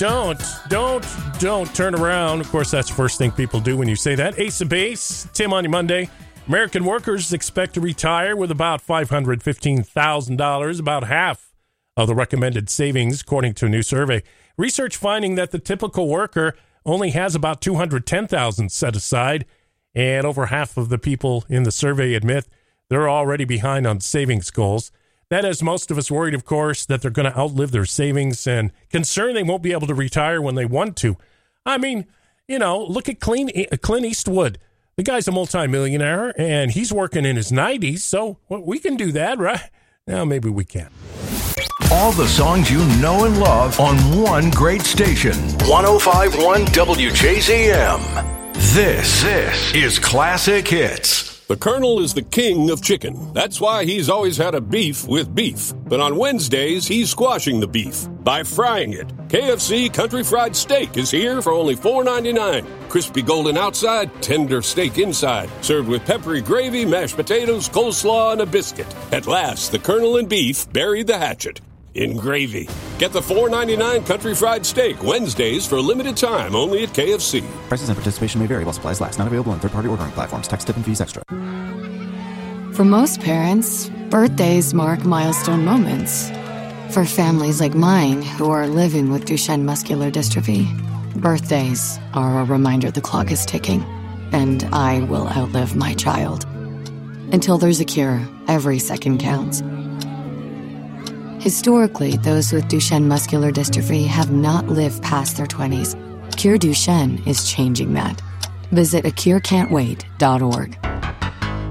don't turn around. Of course, that's the first thing people do when you say that. Ace of Base, Tim on your Monday. American workers expect to retire with about $515,000, about half of the recommended savings, according to a new survey. Research finding that the typical worker only has about $210,000 set aside, and over half of the people in the survey admit they're already behind on savings goals. That has most of us worried, of course, that they're going to outlive their savings and concerned they won't be able to retire when they want to. I mean, look at Clint Eastwood. The guy's a multimillionaire, and he's working in his 90s, so we can do that, right? Now, maybe we can. All the songs you know and love on one great station. 105.1 WJZM. This is Classic Hits. The Colonel is the king of chicken. That's why he's always had a beef with beef. But on Wednesdays, he's squashing the beef by frying it. KFC Country Fried Steak is here for only $4.99. Crispy golden outside, tender steak inside. Served with peppery gravy, mashed potatoes, coleslaw, and a biscuit. At last, the Colonel and beef buried the hatchet in gravy. Get the $4.99 Country Fried Steak Wednesdays for a limited time only at KFC. Prices and participation may vary while supplies last. Not available on third-party ordering platforms. Tax, tip, and fees extra. For most parents, birthdays mark milestone moments. For families like mine who are living with Duchenne muscular dystrophy, birthdays are a reminder the clock is ticking, and I will outlive my child. Until there's a cure, every second counts. Historically, those with Duchenne muscular dystrophy have not lived past their 20s. Cure Duchenne is changing that. Visit acurecan'twait.org.